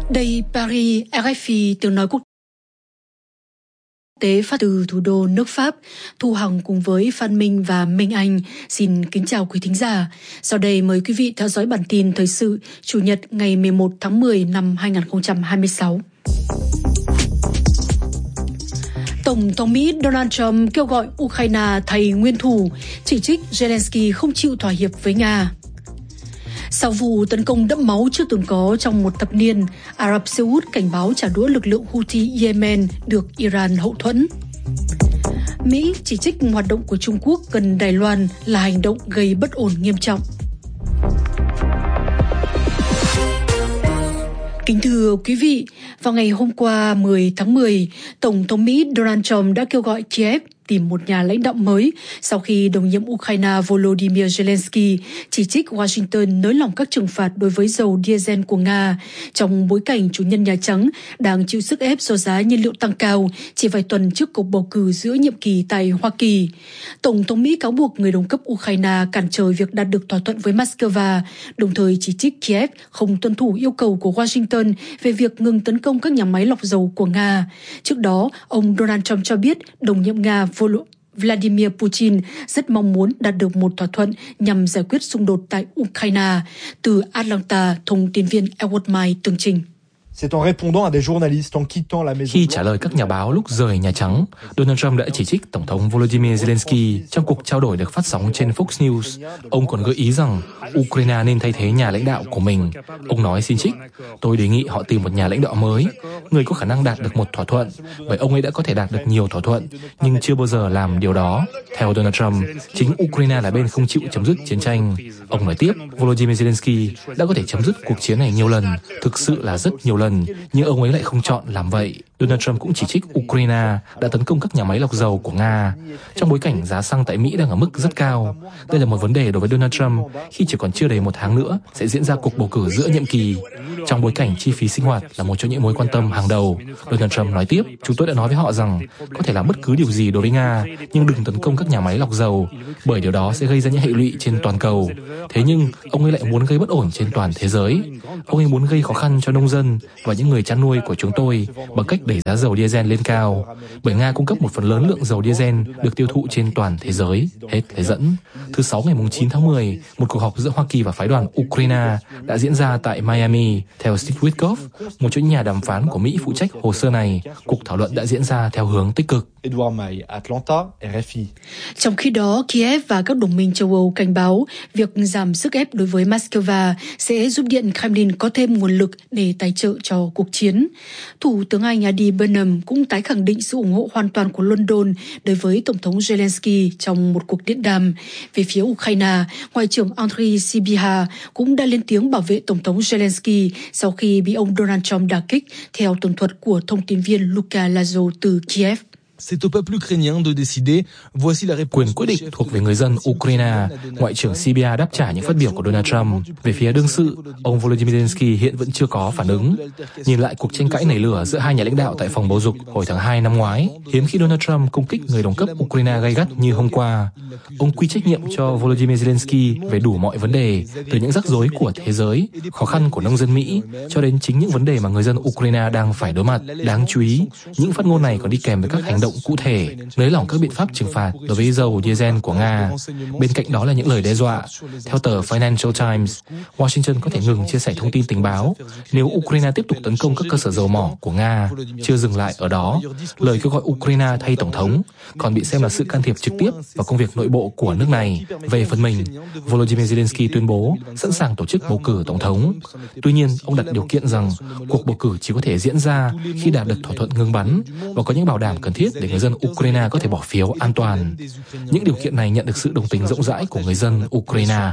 Đây Paris, RFI tiếng nói quốc tế phát từ thủ đô nước Pháp. Thu Hằng cùng với Phan Minh và Minh Anh xin kính chào quý thính giả. Sau đây mời quý vị theo dõi bản tin thời sự Chủ nhật ngày 11 tháng 10 năm 2026. Tổng thống Mỹ Donald Trump kêu gọi Ukraine thay nguyên thủ, chỉ trích Zelensky không chịu thỏa hiệp với Nga. Sau vụ tấn công đẫm máu chưa từng có trong một thập niên, Ả Rập Xê Út cảnh báo trả đũa lực lượng Houthi Yemen được Iran hậu thuẫn. Mỹ chỉ trích hoạt động của Trung Quốc gần Đài Loan là hành động gây bất ổn nghiêm trọng. Kính thưa quý vị, vào ngày hôm qua 10 tháng 10, Tổng thống Mỹ Donald Trump đã kêu gọi Kiev tìm một nhà lãnh đạo mới sau khi đồng nhiệm Ukraine Volodymyr Zelensky chỉ trích Washington nới lỏng các trừng phạt đối với dầu diesel của Nga trong bối cảnh chủ nhân Nhà Trắng đang chịu sức ép do giá nhiên liệu tăng cao chỉ vài tuần trước cuộc bầu cử giữa nhiệm kỳ tại Hoa Kỳ. Tổng thống Mỹ cáo buộc người đồng cấp Ukraine cản trở việc đạt được thỏa thuận với Moscow, đồng thời chỉ trích Kiev không tuân thủ yêu cầu của Washington về việc ngừng tấn công các nhà máy lọc dầu của Nga. Trước đó, ông Donald Trump cho biết đồng nhiệm Nga Vladimir Putin rất mong muốn đạt được một thỏa thuận nhằm giải quyết xung đột tại Ukraine. Từ Atlanta, thông tin viên Edward Mai tường trình. Khi trả lời các nhà báo lúc rời Nhà Trắng, Donald Trump đã chỉ trích Tổng thống Volodymyr Zelensky trong cuộc trao đổi được phát sóng trên Fox News. Ông còn gợi ý rằng Ukraine nên thay thế nhà lãnh đạo của mình. Ông nói xin trích, tôi đề nghị họ tìm một nhà lãnh đạo mới, người có khả năng đạt được một thỏa thuận, bởi ông ấy đã có thể đạt được nhiều thỏa thuận, nhưng chưa bao giờ làm điều đó. Theo Donald Trump, chính Ukraine là bên không chịu chấm dứt chiến tranh. Ông nói tiếp, Volodymyr Zelensky đã có thể chấm dứt cuộc chiến này nhiều lần, thực sự là rất nhiều lần, nhưng ông ấy lại không chọn làm vậy. Donald Trump cũng chỉ trích Ukraine đã tấn công các nhà máy lọc dầu của Nga trong bối cảnh giá xăng tại Mỹ đang ở mức rất cao. Đây là một vấn đề đối với Donald Trump khi chỉ còn chưa đầy một tháng nữa sẽ diễn ra cuộc bầu cử giữa nhiệm kỳ. Trong bối cảnh chi phí sinh hoạt là một trong những mối quan tâm hàng đầu, Donald Trump nói tiếp, chúng tôi đã nói với họ rằng có thể làm bất cứ điều gì đối với Nga, nhưng đừng tấn công các nhà máy lọc dầu, bởi điều đó sẽ gây ra những hệ lụy trên toàn cầu. Thế nhưng, ông ấy lại muốn gây bất ổn trên toàn thế giới. Ông ấy muốn gây khó khăn cho nông dân và những người chăn nuôi của chúng tôi bằng cách đẩy giá dầu diesel lên cao, bởi Nga cung cấp một phần lớn lượng dầu diesel được tiêu thụ trên toàn thế giới. Hết lời dẫn. Thứ Sáu ngày 9 tháng 10, một cuộc họp giữa Hoa Kỳ và phái đoàn Ukraine đã diễn ra tại Miami. Theo Steve Witkoff, một trong những nhà đàm phán của Mỹ phụ trách hồ sơ này, cuộc thảo luận đã diễn ra theo hướng tích cực. Trong khi đó, Kiev và các đồng minh châu Âu cảnh báo việc giảm sức ép đối với Moscow sẽ giúp Điện Kremlin có thêm nguồn lực để tài trợ cho cuộc chiến. Thủ tướng Anh Andy Burnham cũng tái khẳng định sự ủng hộ hoàn toàn của London đối với Tổng thống Zelensky trong một cuộc điện đàm. Về phía Ukraine, Ngoại trưởng Andriy Sybiha cũng đã lên tiếng bảo vệ Tổng thống Zelensky sau khi bị ông Donald Trump đả kích, theo tường thuật của thông tin viên Luka Lazo từ Kiev. Quyền quyết định thuộc về người dân Ukraine, Ngoại trưởng Sybiha đáp trả những phát biểu của Donald Trump. Về phía đương sự, ông Volodymyr Zelensky hiện vẫn chưa có phản ứng. Nhìn lại cuộc tranh cãi nảy lửa giữa hai nhà lãnh đạo tại phòng bầu dục hồi tháng 2 năm ngoái, hiếm khi Donald Trump công kích người đồng cấp Ukraine gay gắt như hôm qua. Ông quy trách nhiệm cho Volodymyr Zelensky về đủ mọi vấn đề, từ những rắc rối của thế giới, khó khăn của nông dân Mỹ, cho đến chính những vấn đề mà người dân Ukraine đang phải đối mặt. Đáng chú ý, những phát ngôn này còn đi kèm với các hành động cụ thể, nới lỏng các biện pháp trừng phạt đối với dầu diesel của Nga. Bên cạnh đó là những lời đe dọa. Theo tờ Financial Times, Washington có thể ngừng chia sẻ thông tin tình báo nếu Ukraine tiếp tục tấn công các cơ sở dầu mỏ của Nga. Chưa dừng lại ở đó, lời kêu gọi Ukraine thay tổng thống còn bị xem là sự can thiệp trực tiếp vào công việc nội bộ của nước này. Về phần mình, Volodymyr Zelensky tuyên bố sẵn sàng tổ chức bầu cử tổng thống. Tuy nhiên, ông đặt điều kiện rằng cuộc bầu cử chỉ có thể diễn ra khi đạt được thỏa thuận ngừng bắn và có những bảo đảm cần thiết để người dân Ukraine có thể bỏ phiếu an toàn. Những điều kiện này nhận được sự đồng tình rộng rãi của người dân Ukraine.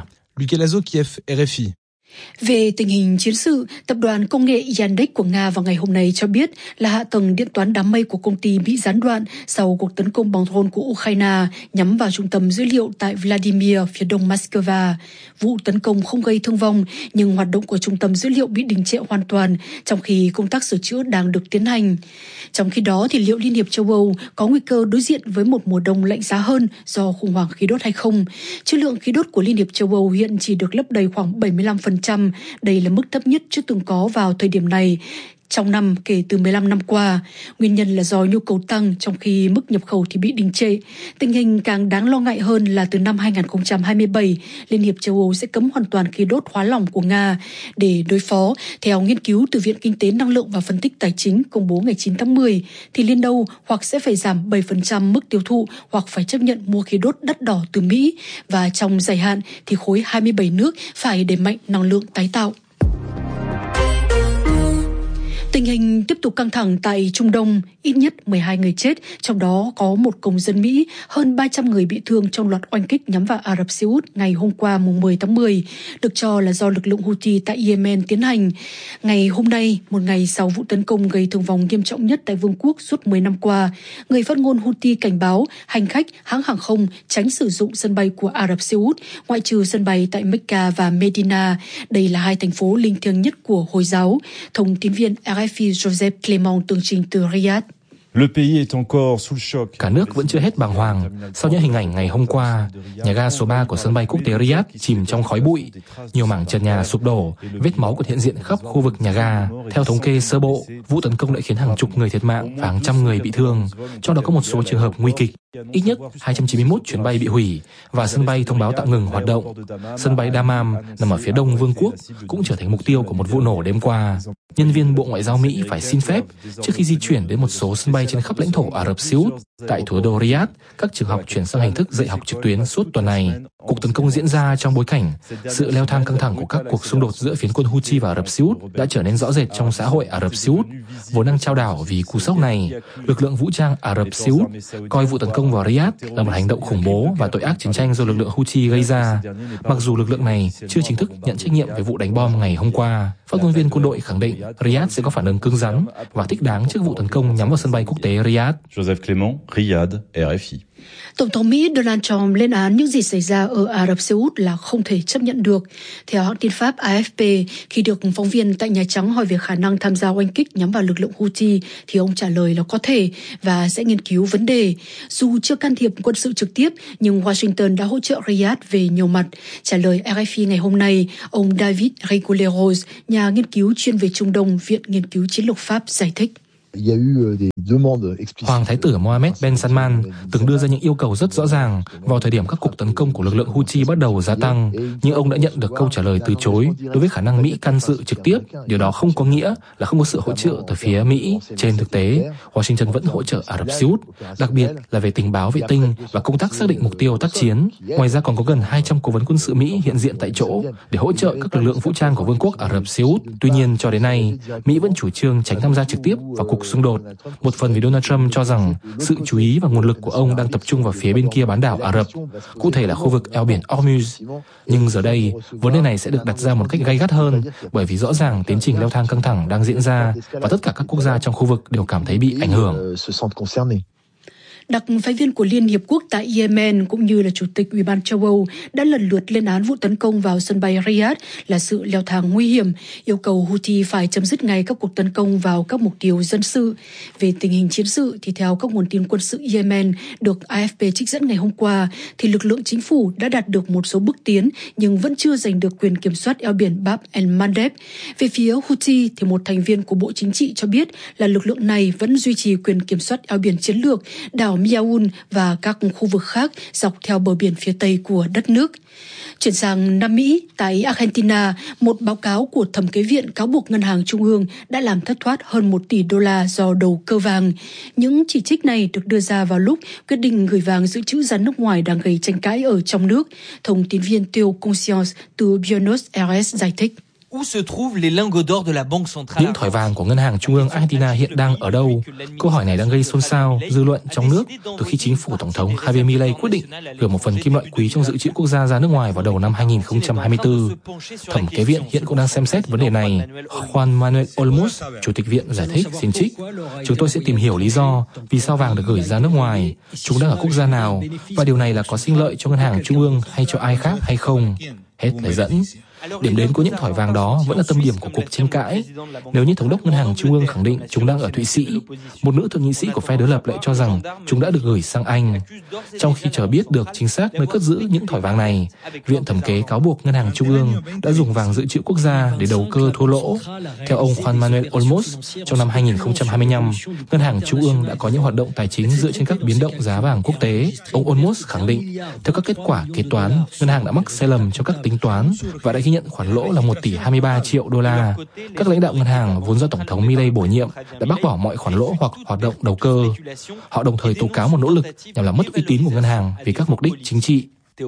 Về tình hình chiến sự, tập đoàn công nghệ Yandex của Nga vào ngày hôm nay cho biết là hạ tầng điện toán đám mây của công ty bị gián đoạn sau cuộc tấn công bằng drone của Ukraine nhắm vào trung tâm dữ liệu tại Vladimir, phía đông Moscow. Vụ tấn công không gây thương vong, nhưng hoạt động của trung tâm dữ liệu bị đình trệ hoàn toàn trong khi công tác sửa chữa đang được tiến hành. Trong khi đó, thì liệu Liên hiệp châu Âu có nguy cơ đối diện với một mùa đông lạnh giá hơn do khủng hoảng khí đốt hay không? Trữ lượng khí đốt của Liên hiệp châu Âu hiện chỉ được lấp đầy khoảng 75% 11%. Đây là mức thấp nhất chưa từng có vào thời điểm này trong năm kể từ 15 năm qua. Nguyên nhân là do nhu cầu tăng trong khi mức nhập khẩu thì bị đình trệ. Tình hình càng đáng lo ngại hơn là từ năm 2027, Liên hiệp châu Âu sẽ cấm hoàn toàn khí đốt hóa lỏng của Nga. Để đối phó, theo nghiên cứu từ Viện Kinh tế Năng lượng và Phân tích Tài chính công bố ngày 9 tháng 10, thì Liên Âu hoặc sẽ phải giảm 7% mức tiêu thụ hoặc phải chấp nhận mua khí đốt đắt đỏ từ Mỹ. Và trong dài hạn thì khối 27 nước phải đẩy mạnh năng lượng tái tạo. Tình hình tiếp tục căng thẳng tại Trung Đông, ít nhất 12 người chết, trong đó có một công dân Mỹ, hơn 300 người bị thương trong loạt oanh kích nhắm vào Ả Rập Xê Út ngày hôm qua mùng 10 tháng 10, được cho là do lực lượng Houthi tại Yemen tiến hành. Ngày hôm nay, một ngày sau vụ tấn công gây thương vong nghiêm trọng nhất tại Vương quốc suốt 10 năm qua, người phát ngôn Houthi cảnh báo hành khách, hãng hàng không tránh sử dụng sân bay của Ả Rập Xê Út, ngoại trừ sân bay tại Mecca và Medina. Đây là hai thành phố linh thiêng nhất của Hồi giáo. Thông tin viên RFI Joseph Clément tường trình từ Riyadh. Cả nước vẫn chưa hết bàng hoàng sau những hình ảnh ngày hôm qua. Nhà ga số 3 của sân bay quốc tế Riyadh chìm trong khói bụi, nhiều mảng trần nhà sụp đổ, vết máu còn hiện diện khắp khu vực nhà ga. Theo thống kê sơ bộ, vụ tấn công đã khiến hàng chục người thiệt mạng và hàng trăm người bị thương, trong đó có một số trường hợp nguy kịch. Ít nhất 291 chuyến bay bị hủy và sân bay thông báo tạm ngừng hoạt động. Sân bay Dammam nằm ở phía đông vương quốc cũng trở thành mục tiêu của một vụ nổ đêm qua. Nhân viên Bộ Ngoại giao Mỹ phải xin phép trước khi di chuyển đến một số sân bay trên khắp lãnh thổ Ả Rập Xê Út. Tại thủ đô Riyadh, các trường học chuyển sang hình thức dạy học trực tuyến suốt tuần này. Cuộc tấn công diễn ra trong bối cảnh sự leo thang căng thẳng của các cuộc xung đột giữa phiến quân Houthi và Ả Rập Xê Út đã trở nên rõ rệt trong xã hội Ả Rập Xê Út, vốn đang chao đảo vì cú sốc này. Lực lượng vũ trang Ả Rập Xê Út coi vụ tấn công vào Riyadh là một hành động khủng bố và tội ác chiến tranh do lực lượng Houthi gây ra. Mặc dù lực lượng này chưa chính thức nhận trách nhiệm về vụ đánh bom ngày hôm qua, phát ngôn viên quân đội khẳng định Riyadh sẽ có phản ứng cứng rắn và thích đáng trước vụ tấn công nhắm vào sân bay quốc tế Riyadh. Joseph Clément, Riyadh, RFI. Tổng thống Mỹ Donald Trump lên án những gì xảy ra ở Ả Rập Xê Út là không thể chấp nhận được. Theo hãng tin Pháp AFP, khi được phóng viên tại Nhà Trắng hỏi về khả năng tham gia oanh kích nhắm vào lực lượng Houthi, thì ông trả lời là có thể và sẽ nghiên cứu vấn đề. Dù chưa can thiệp quân sự trực tiếp, nhưng Washington đã hỗ trợ Riyadh về nhiều mặt. Trả lời RFI ngày hôm nay, ông David Rigoleros, nhà nghiên cứu chuyên về Trung Đông, Viện Nghiên cứu Chiến lược Pháp, giải thích. Hoàng Thái tử Mohammed bin Salman từng đưa ra những yêu cầu rất rõ ràng vào thời điểm các cuộc tấn công của lực lượng Houthi bắt đầu gia tăng, nhưng ông đã nhận được câu trả lời từ chối đối với khả năng Mỹ can dự trực tiếp. Điều đó không có nghĩa là không có sự hỗ trợ từ phía Mỹ. Trên thực tế, Washington vẫn hỗ trợ Ả Rập Xê Út, đặc biệt là về tình báo vệ tinh và công tác xác định mục tiêu tác chiến. Ngoài ra còn có gần 200 cố vấn quân sự Mỹ hiện diện tại chỗ để hỗ trợ các lực lượng vũ trang của Vương quốc Ả Rập Xê Út. Tuy nhiên, cho đến nay, Mỹ vẫn chủ trương tránh tham gia trực tiếp vào cuộc xung đột. Một phần vì Donald Trump cho rằng sự chú ý và nguồn lực của ông đang tập trung vào phía bên kia bán đảo Ả Rập, cụ thể là khu vực eo biển Hormuz. Nhưng giờ đây, vấn đề này sẽ được đặt ra một cách gay gắt hơn, bởi vì rõ ràng tiến trình leo thang căng thẳng đang diễn ra và tất cả các quốc gia trong khu vực đều cảm thấy bị ảnh hưởng. Đặc phái viên của Liên Hiệp Quốc tại Yemen cũng như là Chủ tịch Ủy ban châu Âu đã lần lượt lên án vụ tấn công vào sân bay Riyadh là sự leo thang nguy hiểm, yêu cầu Houthi phải chấm dứt ngay các cuộc tấn công vào các mục tiêu dân sự. Về tình hình chiến sự thì theo các nguồn tin quân sự Yemen được AFP trích dẫn ngày hôm qua, thì lực lượng chính phủ đã đạt được một số bước tiến nhưng vẫn chưa giành được quyền kiểm soát eo biển Bab el-Mandeb. Về phía Houthi thì một thành viên của Bộ Chính trị cho biết là lực lượng này vẫn duy trì quyền kiểm soát eo biển chiến lược, đảo Miaoun và các khu vực khác dọc theo bờ biển phía tây của đất nước. Chuyển sang Nam Mỹ, tại Argentina, một báo cáo của thẩm kế viện cáo buộc Ngân hàng Trung ương đã làm thất thoát hơn 1 tỷ đô la do đầu cơ vàng. Những chỉ trích này được đưa ra vào lúc quyết định gửi vàng dự trữ ra nước ngoài đang gây tranh cãi ở trong nước. Thông tin viên Theo Conscience từ Buenos Aires giải thích. Những thỏi vàng của Ngân hàng Trung ương Argentina hiện đang ở đâu? Câu hỏi này đang gây xôn xao dư luận trong nước từ khi chính phủ Tổng thống Javier Milei quyết định gửi một phần kim loại quý trong dự trữ quốc gia ra nước ngoài vào đầu năm 2024. Thẩm kế viện hiện cũng đang xem xét vấn đề này. Juan Manuel Olmos, Chủ tịch viện giải thích xin trích: chúng tôi sẽ tìm hiểu lý do vì sao vàng được gửi ra nước ngoài, chúng đang ở quốc gia nào và điều này là có sinh lợi cho Ngân hàng Trung ương hay cho ai khác hay không. Hết lời dẫn. Điểm đến của những thỏi vàng đó vẫn là tâm điểm của cuộc tranh cãi. Nếu như thống đốc ngân hàng trung ương khẳng định chúng đang ở Thụy Sĩ, một nữ thượng nghị sĩ của phe đối lập lại cho rằng chúng đã được gửi sang Anh. Trong khi chờ biết được chính xác nơi cất giữ những thỏi vàng này, Viện Thẩm kế cáo buộc ngân hàng trung ương đã dùng vàng dự trữ quốc gia để đầu cơ thua lỗ. Theo ông Juan Manuel Olmos, trong năm 2025, ngân hàng trung ương đã có những hoạt động tài chính dựa trên các biến động giá vàng quốc tế. Ông Olmos khẳng định, theo các kết quả kế toán, ngân hàng đã mắc sai lầm trong các tính toán và đã ghi nhận khoản lỗ là 1 tỷ 23 triệu đô la. Các lãnh đạo ngân hàng vốn do Tổng thống Milei bổ nhiệm đã bác bỏ mọi khoản lỗ hoặc hoạt động đầu cơ. Họ đồng thời tố cáo một nỗ lực nhằm làm mất uy tín của ngân hàng vì các mục đích chính trị.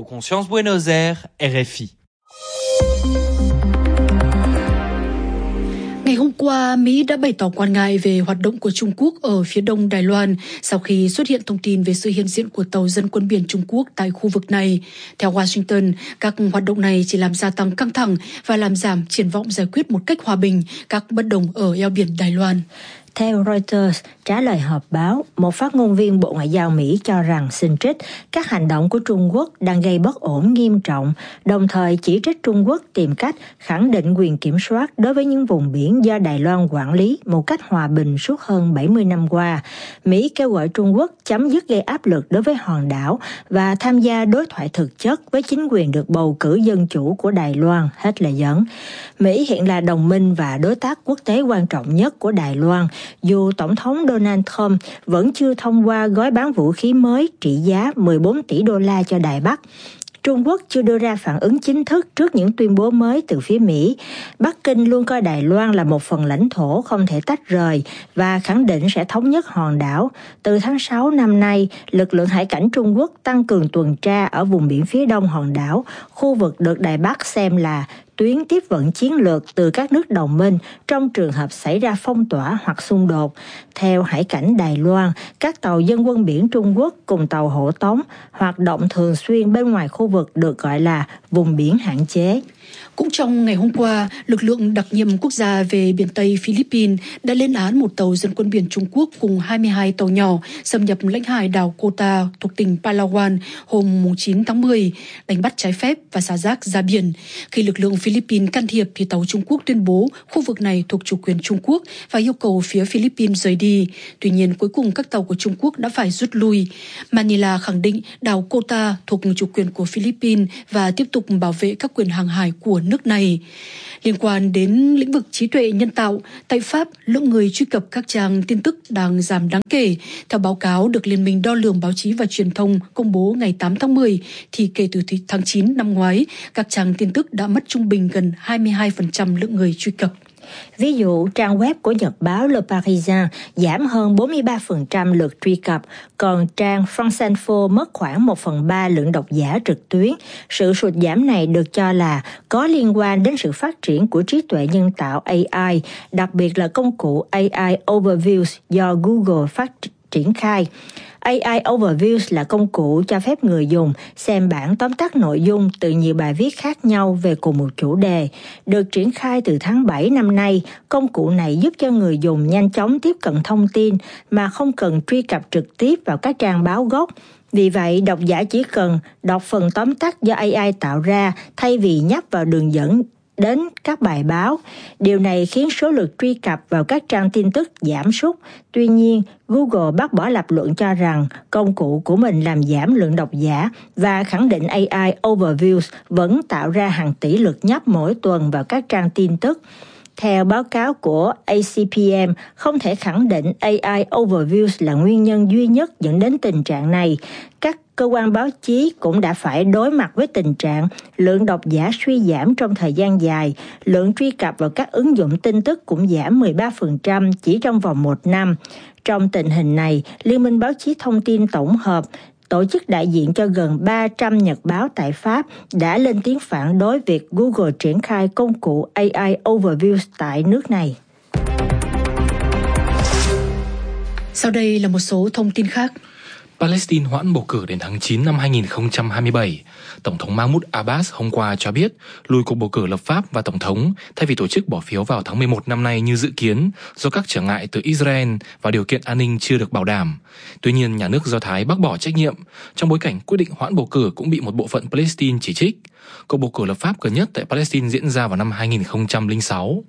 Ngày hôm qua, Mỹ đã bày tỏ quan ngại về hoạt động của Trung Quốc ở phía đông Đài Loan sau khi xuất hiện thông tin về sự hiện diện của tàu dân quân biển Trung Quốc tại khu vực này. Theo Washington, các hoạt động này chỉ làm gia tăng căng thẳng và làm giảm triển vọng giải quyết một cách hòa bình các bất đồng ở eo biển Đài Loan. Theo Reuters, trả lời họp báo, một phát ngôn viên Bộ Ngoại giao Mỹ cho rằng xin trích các hành động của Trung Quốc đang gây bất ổn nghiêm trọng, đồng thời chỉ trích Trung Quốc tìm cách khẳng định quyền kiểm soát đối với những vùng biển do Đài Loan quản lý một cách hòa bình suốt hơn 70 năm qua. Mỹ kêu gọi Trung Quốc chấm dứt gây áp lực đối với hòn đảo và tham gia đối thoại thực chất với chính quyền được bầu cử dân chủ của Đài Loan, hết lời dẫn. Mỹ hiện là đồng minh và đối tác quốc tế quan trọng nhất của Đài Loan, dù Tổng thống Donald Trump vẫn chưa thông qua gói bán vũ khí mới trị giá 14 tỷ đô la cho Đài Bắc. Trung Quốc chưa đưa ra phản ứng chính thức trước những tuyên bố mới từ phía Mỹ. Bắc Kinh luôn coi Đài Loan là một phần lãnh thổ không thể tách rời và khẳng định sẽ thống nhất hòn đảo. Từ tháng 6 năm nay, lực lượng hải cảnh Trung Quốc tăng cường tuần tra ở vùng biển phía đông hòn đảo, khu vực được Đài Bắc xem là tuyến tiếp vận chiến lược từ các nước đồng minh trong trường hợp xảy ra phong tỏa hoặc xung đột. Theo Hải cảnh Đài Loan, các tàu dân quân biển Trung Quốc cùng tàu hộ tống hoạt động thường xuyên bên ngoài khu vực được gọi là vùng biển hạn chế. Cũng trong ngày hôm qua, lực lượng đặc nhiệm quốc gia về biển Tây Philippines đã lên án một tàu dân quân biển Trung Quốc cùng 22 tàu nhỏ xâm nhập lãnh hải đảo Kota thuộc tỉnh Palawan hôm 9 tháng 10, đánh bắt trái phép và xả rác ra biển. Khi lực lượng Philippines can thiệp thì tàu Trung Quốc tuyên bố khu vực này thuộc chủ quyền Trung Quốc và yêu cầu phía Philippines rời đi. Tuy nhiên, cuối cùng các tàu của Trung Quốc đã phải rút lui. Manila khẳng định đảo Kota thuộc chủ quyền của Philippines và tiếp tục bảo vệ các quyền hàng hải của nước này. Liên quan đến lĩnh vực trí tuệ nhân tạo, tại Pháp, lượng người truy cập các trang tin tức đang giảm đáng kể. Theo báo cáo được Liên minh Đo lường Báo chí và Truyền thông công bố ngày 8 tháng 10, thì kể từ tháng 9 năm ngoái, các trang tin tức đã mất trung bình gần 22% lượng người truy cập. Ví dụ, trang web của nhật báo Le Parisien giảm hơn 43% lượt truy cập, còn trang France Info mất khoảng 1/3 lượng độc giả trực tuyến. Sự sụt giảm này được cho là có liên quan đến sự phát triển của trí tuệ nhân tạo AI, đặc biệt là công cụ AI Overviews do Google triển khai. AI Overviews là công cụ cho phép người dùng xem bản tóm tắt nội dung từ nhiều bài viết khác nhau về cùng một chủ đề. Được triển khai từ tháng 7 năm nay, công cụ này giúp cho người dùng nhanh chóng tiếp cận thông tin mà không cần truy cập trực tiếp vào các trang báo gốc. Vì vậy, độc giả chỉ cần đọc phần tóm tắt do AI tạo ra thay vì nhấp vào đường dẫn đến các bài báo. Điều này khiến số lượt truy cập vào các trang tin tức giảm sút. Tuy nhiên, Google bác bỏ lập luận cho rằng công cụ của mình làm giảm lượng độc giả và khẳng định AI Overviews vẫn tạo ra hàng tỷ lượt nhấp mỗi tuần vào các trang tin tức. Theo báo cáo của ACPM, không thể khẳng định AI Overviews là nguyên nhân duy nhất dẫn đến tình trạng này. Các cơ quan báo chí cũng đã phải đối mặt với tình trạng lượng độc giả suy giảm trong thời gian dài, lượng truy cập vào các ứng dụng tin tức cũng giảm 13% chỉ trong vòng 1 năm. Trong tình hình này, Liên minh Báo chí Thông tin Tổng hợp, tổ chức đại diện cho gần 300 nhật báo tại Pháp, đã lên tiếng phản đối việc Google triển khai công cụ AI Overviews tại nước này. Sau đây là một số thông tin khác. Palestine hoãn bầu cử đến tháng 9 năm 2027. Tổng thống Mahmoud Abbas hôm qua cho biết lùi cuộc bầu cử lập pháp và tổng thống thay vì tổ chức bỏ phiếu vào tháng 11 năm nay như dự kiến do các trở ngại từ Israel và điều kiện an ninh chưa được bảo đảm. Tuy nhiên, nhà nước Do Thái bác bỏ trách nhiệm trong bối cảnh quyết định hoãn bầu cử cũng bị một bộ phận Palestine chỉ trích. Cuộc bầu cử lập pháp gần nhất tại Palestine diễn ra vào năm 2006.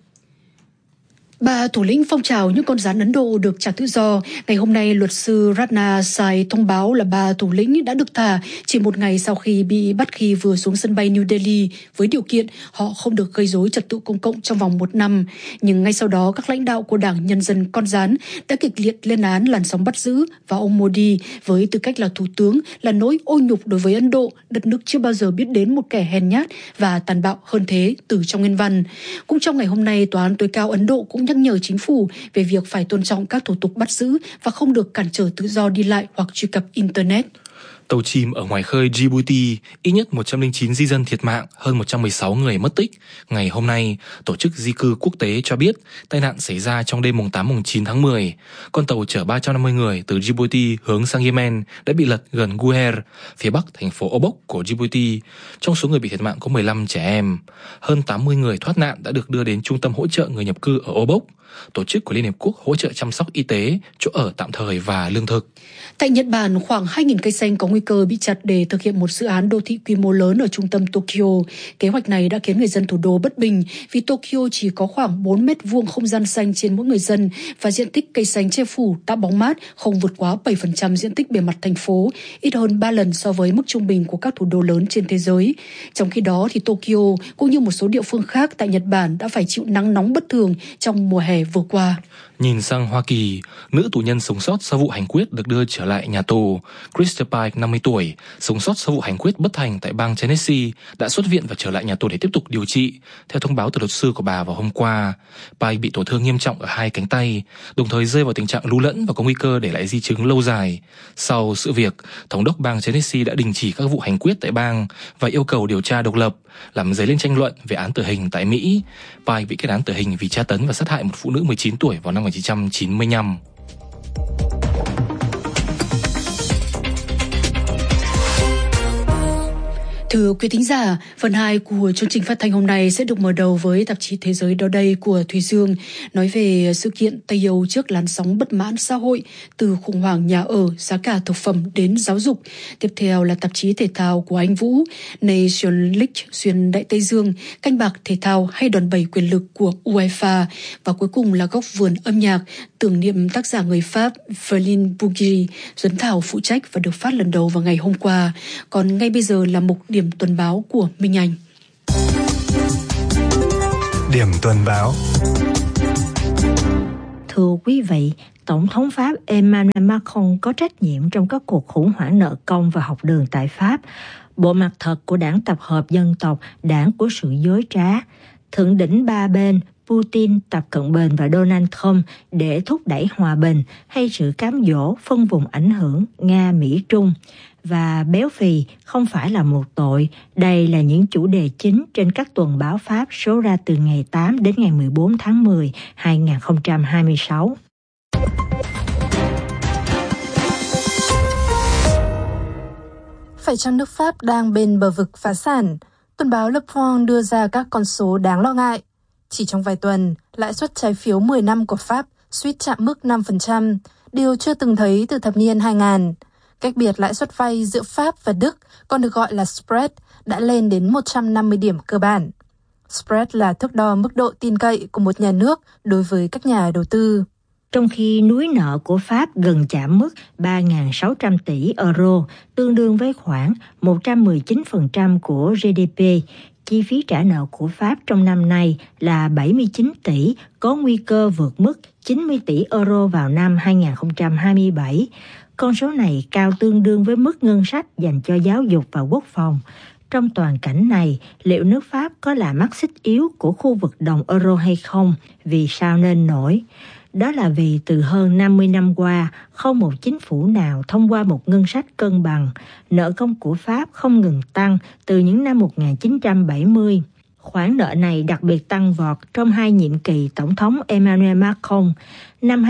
Ba thủ lĩnh phong trào những con rắn Ấn Độ được trả tự do. Ngày hôm nay, luật sư Ratna Sai thông báo là ba thủ lĩnh đã được thả chỉ một ngày sau khi bị bắt khi vừa xuống sân bay New Delhi với điều kiện họ không được gây rối trật tự công cộng trong vòng 1 năm. Nhưng ngay sau đó, các lãnh đạo của Đảng Nhân dân Con rắn đã kịch liệt lên án làn sóng bắt giữ và ông Modi với tư cách là thủ tướng là nỗi ô nhục đối với Ấn Độ, đất nước chưa bao giờ biết đến một kẻ hèn nhát và tàn bạo hơn thế từ trong nguyên văn. Cũng trong ngày hôm nay, Tòa án tối cao Ấn Độ cũng nhắc nhở chính phủ về việc phải tôn trọng các thủ tục bắt giữ và không được cản trở tự do đi lại hoặc truy cập Internet. Tàu chìm ở ngoài khơi Djibouti, ít nhất 109 di dân thiệt mạng, hơn 116 người mất tích. Ngày hôm nay, Tổ chức Di cư Quốc tế cho biết tai nạn xảy ra trong đêm mùng 8-9 tháng 10. Con tàu chở 350 người từ Djibouti hướng sang Yemen đã bị lật gần Guer, phía bắc thành phố Obok của Djibouti. Trong số người bị thiệt mạng có 15 trẻ em. Hơn 80 người thoát nạn đã được đưa đến trung tâm hỗ trợ người nhập cư ở Obok, tổ chức của Liên Hiệp Quốc hỗ trợ chăm sóc y tế, chỗ ở tạm thời và lương thực. Tại Nhật Bản, khoảng 2.000 cây xanh có nguy cơ bị chặt để thực hiện một dự án đô thị quy mô lớn ở trung tâm Tokyo. Kế hoạch này đã khiến người dân thủ đô bất bình vì Tokyo chỉ có khoảng 4 mét vuông không gian xanh trên mỗi người dân và diện tích cây xanh che phủ tạo bóng mát không vượt quá 7% diện tích bề mặt thành phố, ít hơn 3 lần so với mức trung bình của các thủ đô lớn trên thế giới. Trong khi đó, thì Tokyo cũng như một số địa phương khác tại Nhật Bản đã phải chịu nắng nóng bất thường trong mùa hè vừa qua. Nhìn sang Hoa Kỳ, nữ tù nhân sống sót sau vụ hành quyết được đưa trở lại nhà tù. Krista Pike, 50 tuổi, sống sót sau vụ hành quyết bất thành tại bang Tennessee, đã xuất viện và trở lại nhà tù để tiếp tục điều trị, theo thông báo từ luật sư của bà vào hôm qua. Pike bị tổn thương nghiêm trọng ở 2 cánh tay, đồng thời rơi vào tình trạng lu lẫn và có nguy cơ để lại di chứng lâu dài. Sau sự việc, thống đốc bang Tennessee đã đình chỉ các vụ hành quyết tại bang và yêu cầu điều tra độc lập, làm dấy lên tranh luận về án tử hình tại Mỹ. Pike bị kết án tử hình vì tra tấn và sát hại một phụ nữ 19 tuổi vào năm 1995. Thưa quý thính giả, phần 2 của chương trình phát thanh hôm nay sẽ được mở đầu với tạp chí Thế giới đó đây của Thùy Dương, nói về sự kiện Tây Âu trước làn sóng bất mãn xã hội, từ khủng hoảng nhà ở, giá cả thực phẩm đến giáo dục. Tiếp theo là tạp chí thể thao của Anh Vũ, Nation League xuyên Đại Tây Dương, canh bạc thể thao hay đòn bẩy quyền lực của UEFA. Và cuối cùng là góc vườn âm nhạc, tưởng niệm tác giả người Pháp Verlin Bougie, Duấn Thảo phụ trách và được phát lần đầu vào ngày hôm qua. Còn ngay bây giờ là mục điểm tuần báo của Minh Anh. Điểm tuần báo. Thưa quý vị, Tổng thống Pháp Emmanuel Macron có trách nhiệm trong các cuộc khủng hoảng nợ công và học đường tại Pháp, bộ mặt thật của đảng tập hợp dân tộc, đảng của sự dối trá. Thượng đỉnh ba bên Putin, Tập Cận Bình và Donald Trump để thúc đẩy hòa bình hay sự cám dỗ phân vùng ảnh hưởng Nga-Mỹ-Trung. Và béo phì không phải là một tội. Đây là những chủ đề chính trên các tuần báo Pháp số ra từ ngày 8 đến ngày 14 tháng 10, 2026. Phải chăng nước Pháp đang bên bờ vực phá sản? Tuần báo Le Point đưa ra các con số đáng lo ngại. Chỉ trong vài tuần, lãi suất trái phiếu 10 năm của Pháp suýt chạm mức 5%, điều chưa từng thấy từ thập niên 2000. Cách biệt lãi suất vay giữa Pháp và Đức, còn được gọi là spread, đã lên đến 150 điểm cơ bản. Spread là thước đo mức độ tin cậy của một nhà nước đối với các nhà đầu tư. Trong khi núi nợ của Pháp gần chạm mức 3.600 tỷ euro, tương đương với khoảng 119% của GDP, chi phí trả nợ của Pháp trong năm nay là 79 tỷ, có nguy cơ vượt mức 90 tỷ euro vào năm 2027. Con số này cao tương đương với mức ngân sách dành cho giáo dục và quốc phòng. Trong toàn cảnh này, liệu nước Pháp có là mắt xích yếu của khu vực đồng euro hay không? Vì sao nên nổi? Đó là vì từ hơn 50 năm qua, không một chính phủ nào thông qua một ngân sách cân bằng. Nợ công của Pháp không ngừng tăng từ những năm 1970. Khoản nợ này đặc biệt tăng vọt trong 2 nhiệm kỳ Tổng thống Emmanuel Macron. Năm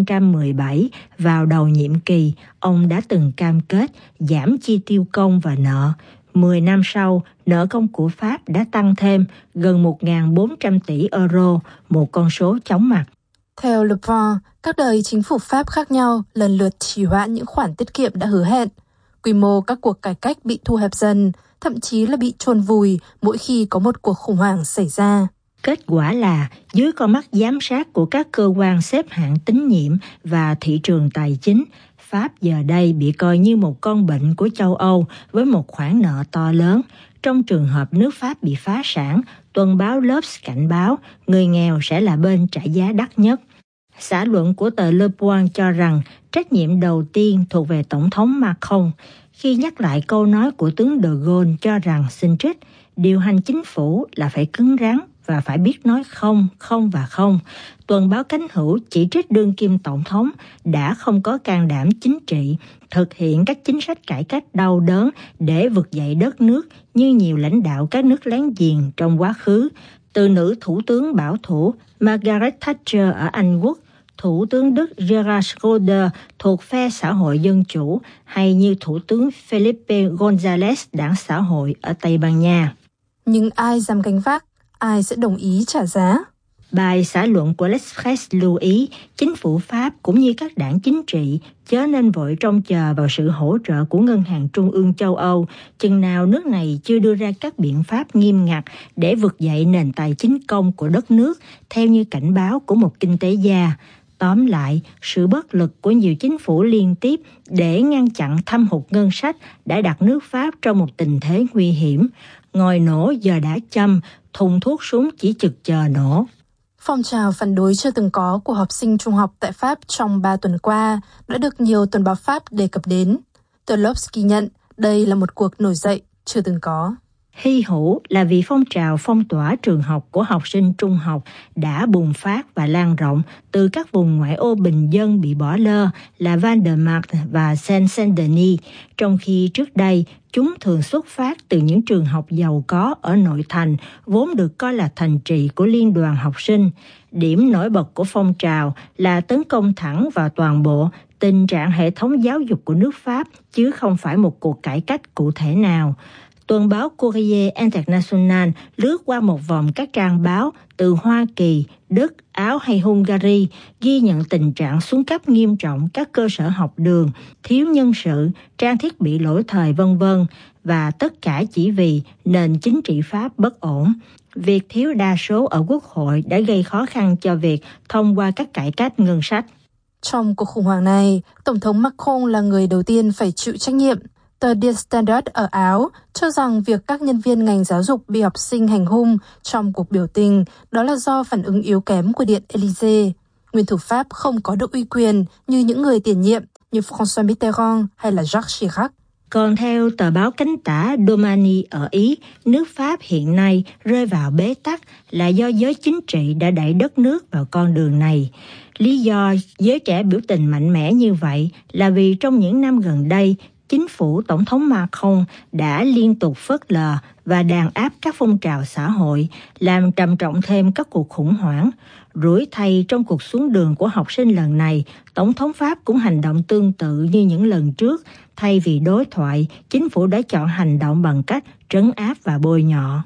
2017, vào đầu nhiệm kỳ, ông đã từng cam kết giảm chi tiêu công và nợ. 10 năm sau, nợ công của Pháp đã tăng thêm gần 1.400 tỷ euro, một con số chóng mặt. Theo Le Point, các đời chính phủ Pháp khác nhau lần lượt trì hoãn những khoản tiết kiệm đã hứa hẹn. Quy mô các cuộc cải cách bị thu hẹp dần, thậm chí là bị chôn vùi mỗi khi có một cuộc khủng hoảng xảy ra. Kết quả là, dưới con mắt giám sát của các cơ quan xếp hạng tín nhiệm và thị trường tài chính, Pháp giờ đây bị coi như một con bệnh của châu Âu với một khoản nợ to lớn. Trong trường hợp nước Pháp bị phá sản, tuần báo L'Obs cảnh báo người nghèo sẽ là bên trả giá đắt nhất. Xã luận của tờ Le Point cho rằng trách nhiệm đầu tiên thuộc về Tổng thống Macron khi nhắc lại câu nói của tướng de Gaulle cho rằng, xin trích, điều hành chính phủ là phải cứng rắn và phải biết nói không, không và không. Tuần báo Cánh Hữu chỉ trích đương kim tổng thống đã không có can đảm chính trị, thực hiện các chính sách cải cách đau đớn để vực dậy đất nước như nhiều lãnh đạo các nước láng giềng trong quá khứ, từ nữ thủ tướng bảo thủ Margaret Thatcher ở Anh Quốc, Thủ tướng Đức Gerhard Schröder thuộc phe xã hội dân chủ, hay như Thủ tướng Felipe González đảng xã hội ở Tây Ban Nha. Nhưng ai dám gánh vác, ai sẽ đồng ý trả giá? Bài xã luận của L'Express lưu ý, chính phủ Pháp cũng như các đảng chính trị chớ nên vội trông chờ vào sự hỗ trợ của Ngân hàng Trung ương châu Âu, chừng nào nước này chưa đưa ra các biện pháp nghiêm ngặt để vực dậy nền tài chính công của đất nước, theo như cảnh báo của một kinh tế gia. Tóm lại, sự bất lực của nhiều chính phủ liên tiếp để ngăn chặn thâm hụt ngân sách đã đặt nước Pháp trong một tình thế nguy hiểm. Ngòi nổ giờ đã châm, thùng thuốc súng chỉ chực chờ nổ. Phong trào phản đối chưa từng có của học sinh trung học tại Pháp trong 3 tuần qua đã được nhiều tuần báo Pháp đề cập đến. Tờ L'Obs ghi nhận đây là một cuộc nổi dậy chưa từng có. Hy hữu là vì phong trào phong tỏa trường học của học sinh trung học đã bùng phát và lan rộng từ các vùng ngoại ô bình dân bị bỏ lơ là Val-de-Marne và Seine-Saint-Denis, trong khi trước đây chúng thường xuất phát từ những trường học giàu có ở nội thành, vốn được coi là thành trì của liên đoàn học sinh. Điểm nổi bật của phong trào là tấn công thẳng vào toàn bộ tình trạng hệ thống giáo dục của nước Pháp, chứ không phải một cuộc cải cách cụ thể nào. Tuần báo Courrier International lướt qua một vòng các trang báo từ Hoa Kỳ, Đức, Áo hay Hungary, ghi nhận tình trạng xuống cấp nghiêm trọng các cơ sở học đường, thiếu nhân sự, trang thiết bị lỗi thời v.v. và tất cả chỉ vì nền chính trị Pháp bất ổn. Việc thiếu đa số ở Quốc hội đã gây khó khăn cho việc thông qua các cải cách ngân sách. Trong cuộc khủng hoảng này, Tổng thống Macron là người đầu tiên phải chịu trách nhiệm. Tờ Die Standard ở Áo cho rằng việc các nhân viên ngành giáo dục bị học sinh hành hung trong cuộc biểu tình đó là do phản ứng yếu kém của Điện Élysée. Nguyên thủ Pháp không có được uy quyền như những người tiền nhiệm như François Mitterrand hay là Jacques Chirac. Còn theo tờ báo cánh tả Domani ở Ý, nước Pháp hiện nay rơi vào bế tắc là do giới chính trị đã đẩy đất nước vào con đường này. Lý do giới trẻ biểu tình mạnh mẽ như vậy là vì trong những năm gần đây, chính phủ Tổng thống Macron đã liên tục phớt lờ và đàn áp các phong trào xã hội, làm trầm trọng thêm các cuộc khủng hoảng. Rủi thay trong cuộc xuống đường của học sinh lần này, Tổng thống Pháp cũng hành động tương tự như những lần trước. Thay vì đối thoại, chính phủ đã chọn hành động bằng cách trấn áp và bôi nhọ.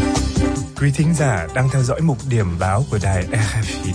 Quý thính giả đang theo dõi mục điểm báo của đài RFI.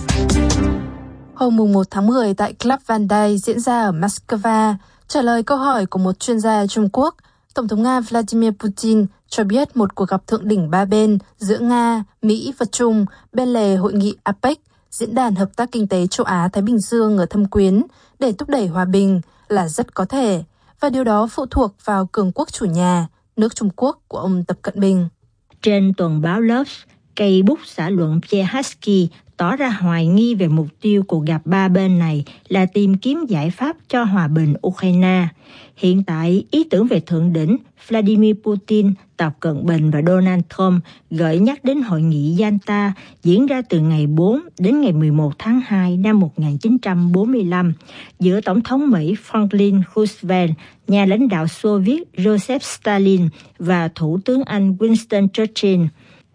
Hôm 1 tháng 10 tại Club Van Dyck diễn ra ở Moscow, trả lời câu hỏi của một chuyên gia Trung Quốc, Tổng thống Nga Vladimir Putin cho biết một cuộc gặp thượng đỉnh ba bên giữa Nga, Mỹ và Trung bên lề hội nghị APEC, Diễn đàn Hợp tác Kinh tế Châu Á-Thái Bình Dương ở Thâm Quyến, để thúc đẩy hòa bình là rất có thể, và điều đó phụ thuộc vào cường quốc chủ nhà, nước Trung Quốc của ông Tập Cận Bình. Trên tuần báo L'Obs, cây bút xã luận Pierre Hasky tỏ ra hoài nghi về mục tiêu cuộc gặp ba bên này là tìm kiếm giải pháp cho hòa bình Ukraine. Hiện tại, ý tưởng về thượng đỉnh Vladimir Putin, Tập Cận Bình và Donald Trump gợi nhắc đến hội nghị Yalta diễn ra từ ngày 4 đến ngày 11 tháng 2 năm 1945 giữa Tổng thống Mỹ Franklin Roosevelt, nhà lãnh đạo Xô Viết Joseph Stalin và Thủ tướng Anh Winston Churchill.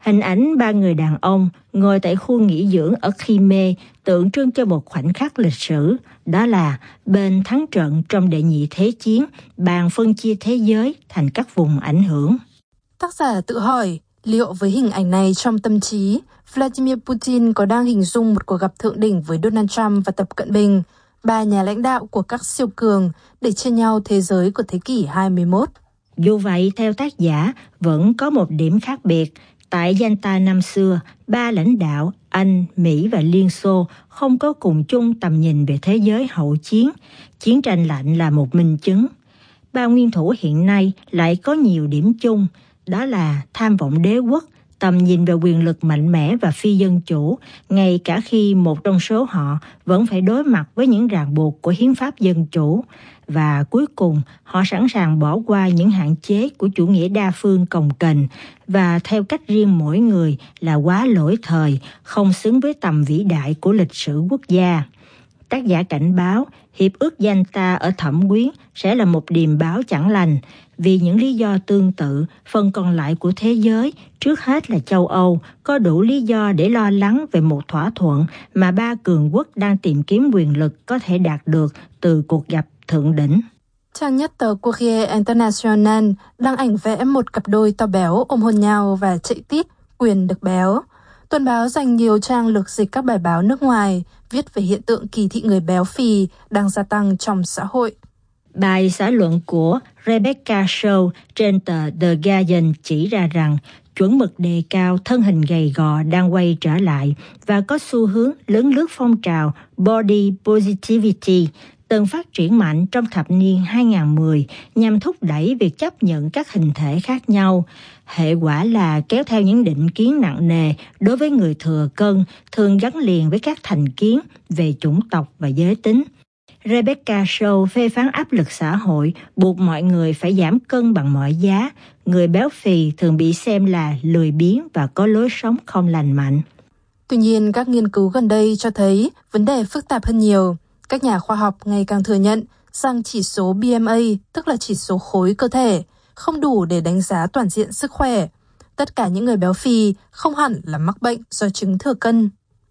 Hình ảnh 3 người đàn ông ngồi tại khu nghỉ dưỡng ở Crimea tượng trưng cho một khoảnh khắc lịch sử, đó là bên thắng trận trong Đệ nhị Thế chiến, bàn phân chia thế giới thành các vùng ảnh hưởng. Tác giả tự hỏi, liệu với hình ảnh này trong tâm trí, Vladimir Putin có đang hình dung một cuộc gặp thượng đỉnh với Donald Trump và Tập Cận Bình, 3 nhà lãnh đạo của các siêu cường để chia nhau thế giới của thế kỷ 21? Dù vậy, theo tác giả, vẫn có một điểm khác biệt. Tại Yalta năm xưa, 3 lãnh đạo Anh, Mỹ và Liên Xô không có cùng chung tầm nhìn về thế giới hậu chiến. Chiến tranh lạnh là một minh chứng. 3 nguyên thủ hiện nay lại có nhiều điểm chung, đó là tham vọng đế quốc, tầm nhìn về quyền lực mạnh mẽ và phi dân chủ, ngay cả khi một trong số họ vẫn phải đối mặt với những ràng buộc của hiến pháp dân chủ. Và cuối cùng, họ sẵn sàng bỏ qua những hạn chế của chủ nghĩa đa phương cồng kềnh và theo cách riêng mỗi người là quá lỗi thời, không xứng với tầm vĩ đại của lịch sử quốc gia. Tác giả cảnh báo, Hiệp ước Yalta ở Thẩm Quyến sẽ là một điềm báo chẳng lành, vì những lý do tương tự, phần còn lại của thế giới, trước hết là châu Âu, có đủ lý do để lo lắng về một thỏa thuận mà 3 cường quốc đang tìm kiếm quyền lực có thể đạt được từ cuộc gặp thượng đỉnh. Trang nhất tờ Courrier International đăng ảnh vẽ một cặp đôi to béo ôm hôn nhau và chạy tít quyền được béo. Tuần báo dành nhiều trang lược dịch các bài báo nước ngoài, viết về hiện tượng kỳ thị người béo phì đang gia tăng trong xã hội. Bài xã luận của Rebecca Shaw trên tờ The Guardian chỉ ra rằng chuẩn mực đề cao thân hình gầy gò đang quay trở lại và có xu hướng lấn lướt phong trào Body Positivity từng phát triển mạnh trong thập niên 2010 nhằm thúc đẩy việc chấp nhận các hình thể khác nhau. Hệ quả là kéo theo những định kiến nặng nề đối với người thừa cân, thường gắn liền với các thành kiến về chủng tộc và giới tính. Rebecca Shaw phê phán áp lực xã hội buộc mọi người phải giảm cân bằng mọi giá. Người béo phì thường bị xem là lười biếng và có lối sống không lành mạnh. Tuy nhiên, các nghiên cứu gần đây cho thấy vấn đề phức tạp hơn nhiều. Các nhà khoa học ngày càng thừa nhận rằng chỉ số BMA, tức là chỉ số khối cơ thể, không đủ để đánh giá toàn diện sức khỏe. Tất cả những người béo phì không hẳn là mắc bệnh do chứng thừa cân.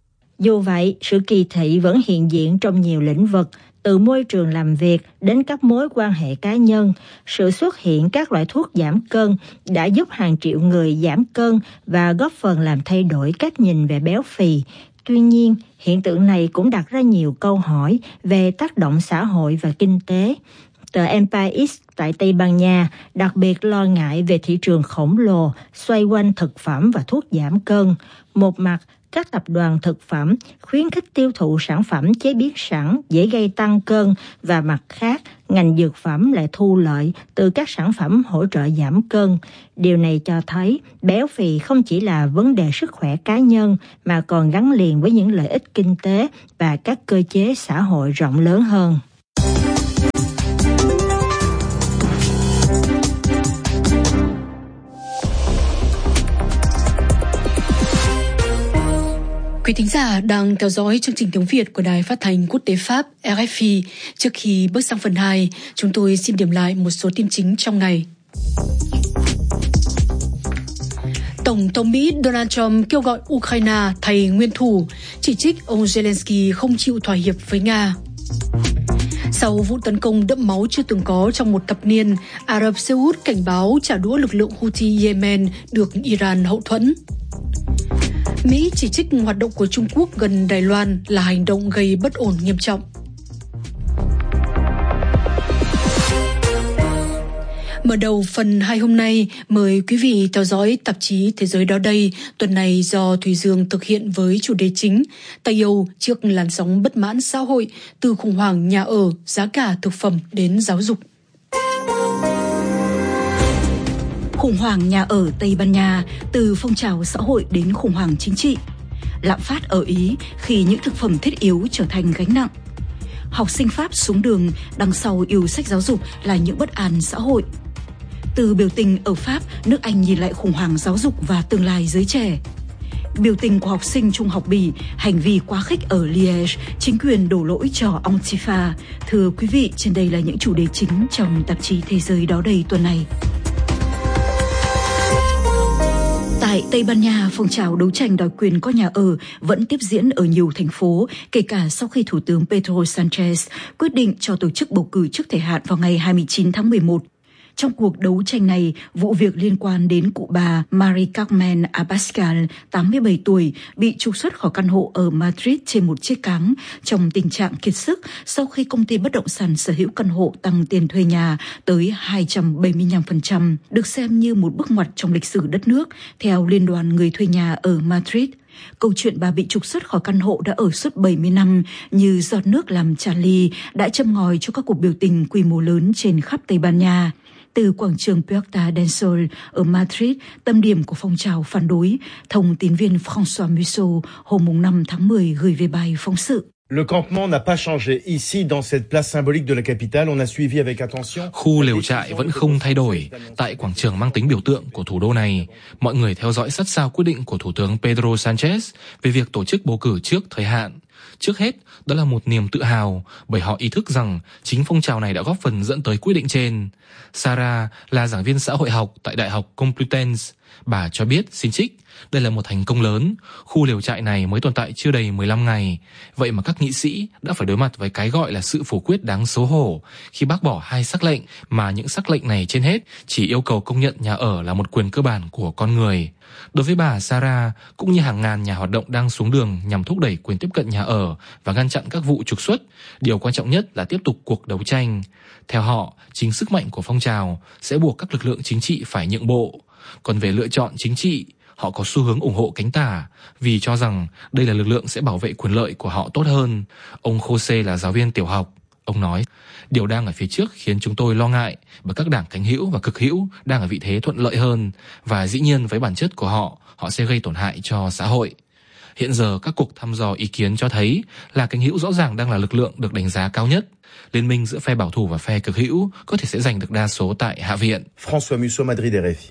Dù vậy, sự kỳ thị vẫn hiện diện trong nhiều lĩnh vực, từ môi trường làm việc đến các mối quan hệ cá nhân. Sự xuất hiện các loại thuốc giảm cân đã giúp hàng triệu người giảm cân và góp phần làm thay đổi cách nhìn về béo phì. Tuy nhiên, hiện tượng này cũng đặt ra nhiều câu hỏi về tác động xã hội và kinh tế. Tờ El tại Tây Ban Nha đặc biệt lo ngại về thị trường khổng lồ xoay quanh thực phẩm và thuốc giảm cân. Một mặt, các tập đoàn thực phẩm khuyến khích tiêu thụ sản phẩm chế biến sẵn dễ gây tăng cân, và mặt khác, ngành dược phẩm lại thu lợi từ các sản phẩm hỗ trợ giảm cân. Điều này cho thấy béo phì không chỉ là vấn đề sức khỏe cá nhân mà còn gắn liền với những lợi ích kinh tế và các cơ chế xã hội rộng lớn hơn. Quý thính giả đang theo dõi chương trình tiếng Việt của Đài Phát thanh Quốc tế Pháp RFI. Trước khi bước sang phần 2, chúng tôi xin điểm lại một số tin chính trong ngày. Tổng thống Mỹ Donald Trump kêu gọi Ukraine thay nguyên thủ, chỉ trích ông Zelensky không chịu thỏa hiệp với Nga. Sau vụ tấn công đẫm máu chưa từng có trong một thập niên, Ả Rập Xê Út cảnh báo trả đũa lực lượng Houthi Yemen được Iran hậu thuẫn. Mỹ chỉ trích hoạt động của Trung Quốc gần Đài Loan là hành động gây bất ổn nghiêm trọng. Mở đầu phần 2 hôm nay, mời quý vị theo dõi tạp chí Thế giới đó đây, tuần này do Thùy Dương thực hiện với chủ đề chính Tây Âu trước làn sóng bất mãn xã hội, từ khủng hoảng nhà ở, giá cả thực phẩm đến giáo dục. Khủng hoảng nhà ở Tây Ban Nha, từ phong trào xã hội đến khủng hoảng chính trị. Lạm phát ở Ý khi những thực phẩm thiết yếu trở thành gánh nặng. Học sinh Pháp xuống đường, đằng sau yêu sách giáo dục là những bất an xã hội. Từ biểu tình ở Pháp, nước Anh nhìn lại khủng hoảng giáo dục và tương lai giới trẻ. Biểu tình của học sinh trung học Bỉ, hành vi quá khích ở Liège, chính quyền đổ lỗi cho Antifa. Thưa quý vị, trên đây là những chủ đề chính trong tạp chí Thế giới đó đây tuần này. Tại Tại Tây Ban Nha, phong trào đấu tranh đòi quyền có nhà ở vẫn tiếp diễn ở nhiều thành phố, kể cả sau khi Thủ tướng Pedro Sánchez quyết định cho tổ chức bầu cử trước thời hạn vào ngày 29 tháng 11. Trong cuộc đấu tranh này, vụ việc liên quan đến cụ bà Mari Carmen Abascal, 87 tuổi, bị trục xuất khỏi căn hộ ở Madrid trên một chiếc cáng trong tình trạng kiệt sức sau khi công ty bất động sản sở hữu căn hộ tăng tiền thuê nhà tới 275%, được xem như một bước ngoặt trong lịch sử đất nước, theo Liên đoàn Người thuê nhà ở Madrid. Câu chuyện bà bị trục xuất khỏi căn hộ đã ở suốt 70 năm như giọt nước làm tràn ly đã châm ngòi cho các cuộc biểu tình quy mô lớn trên khắp Tây Ban Nha. Từ quảng trường Puerta del Sol ở Madrid, tâm điểm của phong trào phản đối, thông tín viên François Musso hôm 5 tháng 10 gửi về bài phóng sự. Le campement n'a pas changé. Ici, dans cette place symbolique de la capitale, on a suivi avec attention. Khu lều trại vẫn không thay đổi. Tại quảng trường mang tính biểu tượng của thủ đô này, mọi người theo dõi sát sao quyết định của Thủ tướng Pedro Sánchez về việc tổ chức bầu cử trước thời hạn. Trước hết, đó là một niềm tự hào bởi họ ý thức rằng chính phong trào này đã góp phần dẫn tới quyết định trên. Sarah là giảng viên xã hội học tại Đại học Complutense. Bà cho biết, xin trích, đây là một thành công lớn. Khu lều trại này mới tồn tại chưa đầy 15 ngày. Vậy mà các nghị sĩ đã phải đối mặt với cái gọi là sự phủ quyết đáng xấu hổ khi bác bỏ 2 sắc lệnh mà những sắc lệnh này trên hết chỉ yêu cầu công nhận nhà ở là một quyền cơ bản của con người. Đối với bà Sarah, cũng như hàng ngàn nhà hoạt động đang xuống đường nhằm thúc đẩy quyền tiếp cận nhà ở và ngăn chặn các vụ trục xuất, điều quan trọng nhất là tiếp tục cuộc đấu tranh. Theo họ, chính sức mạnh của phong trào sẽ buộc các lực lượng chính trị phải nhượng bộ. Còn về lựa chọn chính trị, họ có xu hướng ủng hộ cánh tả vì cho rằng đây là lực lượng sẽ bảo vệ quyền lợi của họ tốt hơn. Ông Jose là giáo viên tiểu học. Ông nói, điều đang ở phía trước khiến chúng tôi lo ngại bởi các đảng cánh hữu và cực hữu đang ở vị thế thuận lợi hơn và dĩ nhiên với bản chất của họ sẽ gây tổn hại cho xã hội. Hiện giờ các cuộc thăm dò ý kiến cho thấy là cánh hữu rõ ràng đang là lực lượng được đánh giá cao nhất. Liên minh giữa phe bảo thủ và phe cực hữu có thể sẽ giành được đa số tại Hạ viện. François Musso, Madrid, RFI.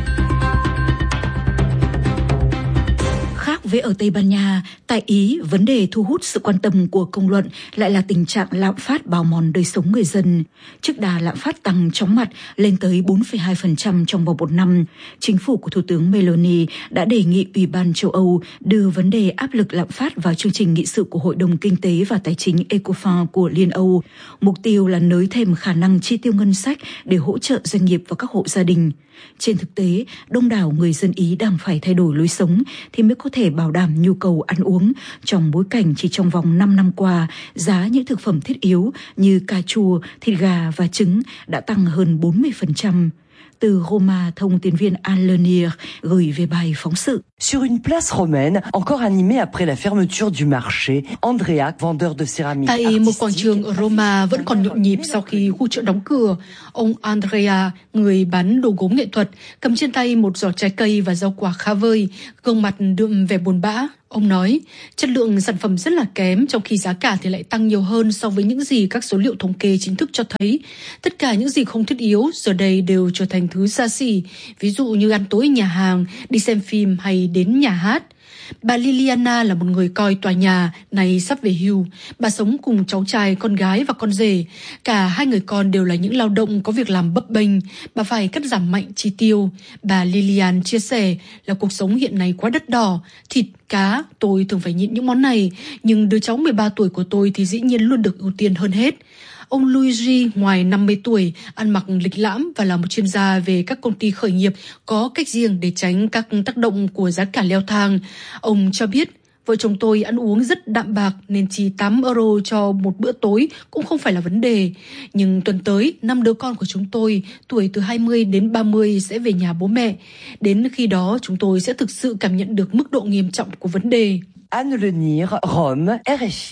Với ở Tây Ban Nha, tại Ý, vấn đề thu hút sự quan tâm của công luận lại là tình trạng lạm phát bào mòn đời sống người dân. Trước đà lạm phát tăng chóng mặt lên tới 4,2% trong vòng 1 năm, chính phủ của Thủ tướng Meloni đã đề nghị Ủy ban châu Âu đưa vấn đề áp lực lạm phát vào chương trình nghị sự của Hội đồng Kinh tế và Tài chính ECOFIN của Liên Âu. Mục tiêu là nới thêm khả năng chi tiêu ngân sách để hỗ trợ doanh nghiệp và các hộ gia đình. Trên thực tế, đông đảo người dân Ý đang phải thay đổi lối sống thì mới có thể bảo đảm nhu cầu ăn uống trong bối cảnh chỉ trong vòng 5 năm qua, giá những thực phẩm thiết yếu như cà chua, thịt gà và trứng đã tăng hơn 40%. Từ Roma, thông tín viên Anne Lenier gửi về bài phóng sự. Sur une place romaine, encore animée après la fermeture du marché, Andreac, vendeur de céramique. Tại một quảng trường ở Roma vẫn còn nhộn nhịp sau khi khu chợ đóng cửa. Ông Andrea, người bán đồ gốm nghệ thuật, cầm trên tay một giỏ trái cây và rau quả khá vơi, gương mặt đượm vẻ buồn bã. Ông nói, chất lượng sản phẩm rất là kém, trong khi giá cả thì lại tăng nhiều hơn so với những gì các số liệu thống kê chính thức cho thấy. Tất cả những gì không thiết yếu giờ đây đều trở thành thứ xa xỉ, ví dụ như ăn tối nhà hàng, đi xem phim hay đến nhà hát. Bà Liliana là một người coi tòa nhà này sắp về hưu. Bà sống cùng cháu trai, con gái và con rể. Cả 2 người con đều là những lao động có việc làm bấp bênh. Bà phải cắt giảm mạnh chi tiêu. Bà Lilian chia sẻ là cuộc sống hiện nay quá đắt đỏ. Thịt, cá, tôi thường phải nhịn những món này. Nhưng đứa cháu 13 tuổi của tôi thì dĩ nhiên luôn được ưu tiên hơn hết. Ông Luigi, ngoài 50 tuổi, ăn mặc lịch lãm và là một chuyên gia về các công ty khởi nghiệp có cách riêng để tránh các tác động của giá cả leo thang. Ông cho biết, vợ chồng tôi ăn uống rất đạm bạc nên chỉ 8 euro cho một bữa tối cũng không phải là vấn đề. Nhưng tuần tới, 5 đứa con của chúng tôi, tuổi từ 20 đến 30 sẽ về nhà bố mẹ. Đến khi đó, chúng tôi sẽ thực sự cảm nhận được mức độ nghiêm trọng của vấn đề. Anne Lenier, Rome, RFI.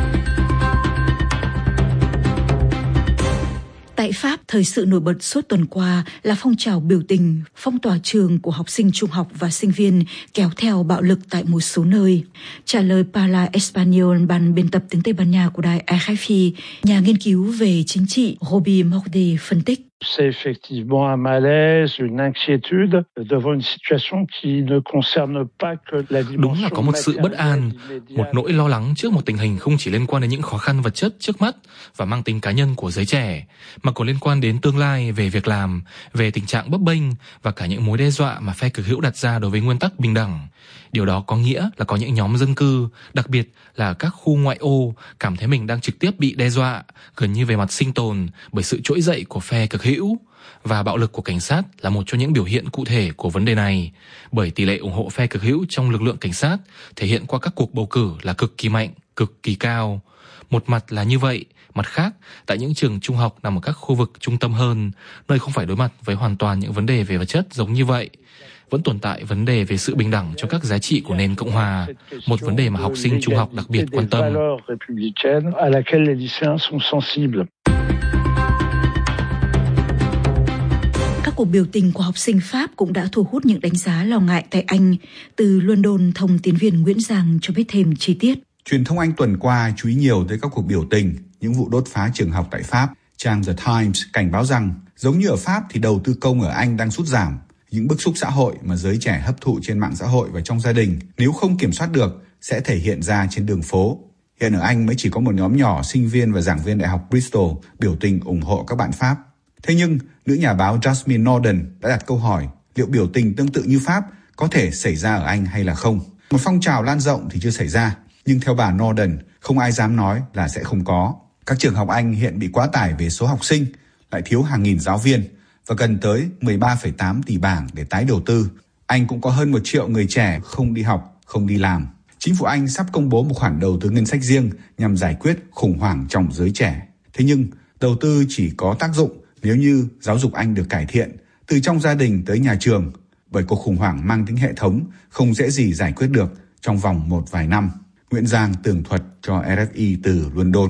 Tại Pháp, thời sự nổi bật suốt tuần qua là phong trào biểu tình, phong tỏa trường của học sinh trung học và sinh viên kéo theo bạo lực tại một số nơi. Trả lời Parla Español, ban biên tập tiếng Tây Ban Nha của đài RFI, nhà nghiên cứu về chính trị Roby Morde phân tích. C'est effectivement un malaise, une inquiétude devant une situation qui ne concerne pas que la dimension. Đúng là có một sự bất an, một nỗi lo lắng trước một tình hình không chỉ liên quan đến những khó khăn vật chất trước mắt và mang tính cá nhân của giới trẻ, mà còn liên quan đến tương lai, về việc làm, về tình trạng bấp bênh và cả những mối đe dọa mà phe cực hữu đặt ra đối với nguyên tắc bình đẳng. Điều đó có nghĩa là có những nhóm dân cư, đặc biệt là các khu ngoại ô, cảm thấy mình đang trực tiếp bị đe dọa, gần như về mặt sinh tồn, bởi sự trỗi dậy của phe cực hữu. Và bạo lực của cảnh sát là một trong những biểu hiện cụ thể của vấn đề này, bởi tỷ lệ ủng hộ phe cực hữu trong lực lượng cảnh sát thể hiện qua các cuộc bầu cử là cực kỳ mạnh, cực kỳ cao. Một mặt là như vậy, mặt khác, tại những trường trung học nằm ở các khu vực trung tâm hơn, nơi không phải đối mặt với hoàn toàn những vấn đề về vật chất giống như vậy, vẫn tồn tại vấn đề về sự bình đẳng cho các giá trị của nền Cộng hòa, một vấn đề mà học sinh trung học đặc biệt quan tâm. Các cuộc biểu tình của học sinh Pháp cũng đã thu hút những đánh giá lo ngại tại Anh. Từ London, thông tín viên Nguyễn Giang cho biết thêm chi tiết. Truyền thông Anh tuần qua chú ý nhiều tới các cuộc biểu tình, những vụ đốt phá trường học tại Pháp. Trang The Times cảnh báo rằng, giống như ở Pháp thì đầu tư công ở Anh đang sút giảm. Những bức xúc xã hội mà giới trẻ hấp thụ trên mạng xã hội và trong gia đình, nếu không kiểm soát được, sẽ thể hiện ra trên đường phố. Hiện ở Anh mới chỉ có một nhóm nhỏ sinh viên và giảng viên Đại học Bristol biểu tình ủng hộ các bạn Pháp. Thế nhưng, nữ nhà báo Jasmine Norden đã đặt câu hỏi liệu biểu tình tương tự như Pháp có thể xảy ra ở Anh hay là không. Một phong trào lan rộng thì chưa xảy ra, nhưng theo bà Norden, không ai dám nói là sẽ không có. Các trường học Anh hiện bị quá tải về số học sinh, lại thiếu hàng nghìn giáo viên và cần tới 13,8 tỷ bảng để tái đầu tư. Anh cũng có hơn 1 triệu người trẻ không đi học, không đi làm. Chính phủ Anh sắp công bố một khoản đầu tư ngân sách riêng nhằm giải quyết khủng hoảng trong giới trẻ. Thế nhưng, đầu tư chỉ có tác dụng nếu như giáo dục Anh được cải thiện, từ trong gia đình tới nhà trường, bởi cuộc khủng hoảng mang tính hệ thống không dễ gì giải quyết được trong vòng một vài năm. Nguyễn Giang tường thuật cho RFI từ London.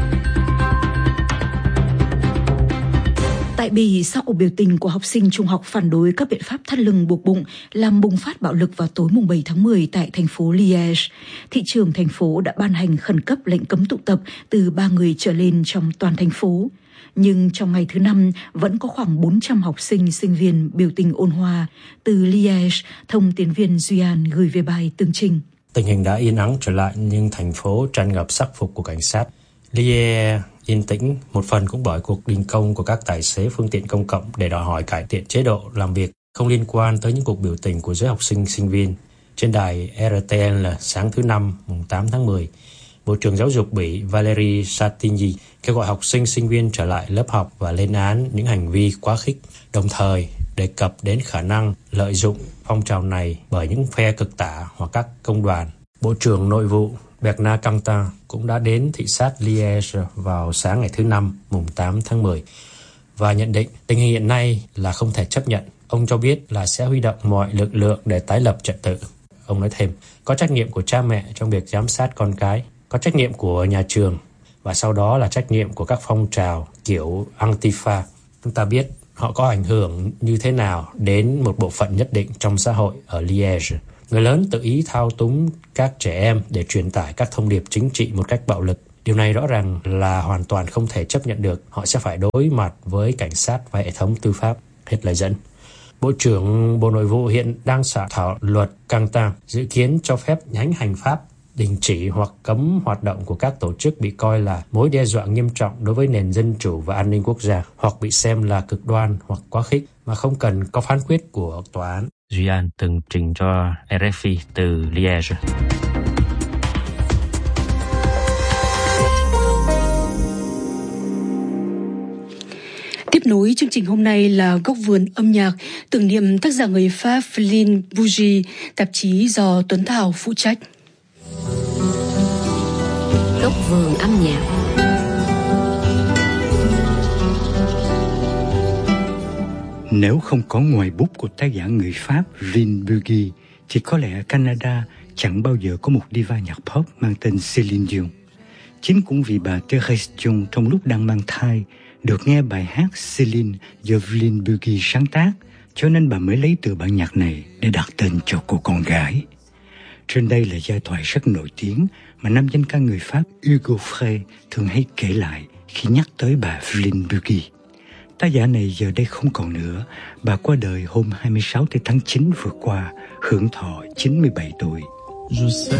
Tại Bỉ, sau cuộc biểu tình của học sinh trung học phản đối các biện pháp thắt lưng buộc bụng làm bùng phát bạo lực vào tối mùng 7 tháng 10 tại thành phố Liège, thị trưởng thành phố đã ban hành khẩn cấp lệnh cấm tụ tập từ 3 người trở lên trong toàn thành phố. Nhưng trong ngày thứ 5, vẫn có khoảng 400 học sinh, sinh viên biểu tình ôn hòa. Từ Liège, thông tín viên Duyan gửi về bài tường trình. Tình hình đã yên ắng trở lại nhưng thành phố tràn ngập sắc phục của cảnh sát. Liège yên tĩnh một phần cũng bởi cuộc đình công của các tài xế phương tiện công cộng để đòi hỏi cải thiện chế độ làm việc không liên quan tới những cuộc biểu tình của giới học sinh, sinh viên. Trên đài RTL sáng thứ 5, mùng 8 tháng 10, Bộ trưởng Giáo dục Bỉ Valérie Satigny kêu gọi học sinh, sinh viên trở lại lớp học và lên án những hành vi quá khích, đồng thời đề cập đến khả năng lợi dụng phong trào này bởi những phe cực tả hoặc các công đoàn. Bộ trưởng Nội vụ Bernard Cantin cũng đã đến thị sát Liège vào sáng ngày thứ 5, mùng 8 tháng 10 và nhận định tình hình hiện nay là không thể chấp nhận. Ông cho biết là sẽ huy động mọi lực lượng để tái lập trật tự. Ông nói thêm, có trách nhiệm của cha mẹ trong việc giám sát con cái, có trách nhiệm của nhà trường và sau đó là trách nhiệm của các phong trào kiểu Antifa. Chúng ta biết họ có ảnh hưởng như thế nào đến một bộ phận nhất định trong xã hội ở Liège. Người lớn tự ý thao túng các trẻ em để truyền tải các thông điệp chính trị một cách bạo lực. Điều này rõ ràng là hoàn toàn không thể chấp nhận được. Họ sẽ phải đối mặt với cảnh sát và hệ thống tư pháp. Hết lời dẫn. Bộ trưởng Bộ Nội vụ hiện đang soạn thảo luật Cantin dự kiến cho phép nhánh hành pháp đình chỉ hoặc cấm hoạt động của các tổ chức bị coi là mối đe dọa nghiêm trọng đối với nền dân chủ và an ninh quốc gia hoặc bị xem là cực đoan hoặc quá khích mà không cần có phán quyết của tòa án. Duy An từng trình cho RFI từ Liège. Tiếp nối chương trình hôm nay là Góc vườn âm nhạc tưởng niệm tác giả người Pháp Flynn Bougie, tạp chí do Tuấn Thảo phụ trách. Góc vườn âm nhạc. Nếu không có ngòi bút của tác giả người Pháp Flynn Bougie thì có lẽ ở Canada chẳng bao giờ có một diva nhạc pop mang tên Céline Dion. Chính cũng vì bà Thérèse Dion trong lúc đang mang thai được nghe bài hát Céline do Flynn Bougie sáng tác, cho nên bà mới lấy từ bản nhạc này để đặt tên cho cô con gái. Trên đây là giai thoại rất nổi tiếng mà nam danh ca người Pháp Hugo Frey thường hay kể lại khi nhắc tới bà Flynn Bougie. Tác giả này giờ đây không còn nữa. Bà qua đời hôm 26 tháng 9 vừa qua, hưởng thọ 97 tuổi.